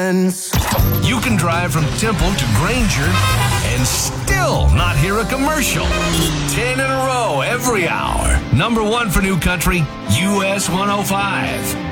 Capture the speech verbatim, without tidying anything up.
sense. You can drive from Temple to Granger and still not hear a commercial. Ten in a row every hour. Number one for New Country, U S one oh five.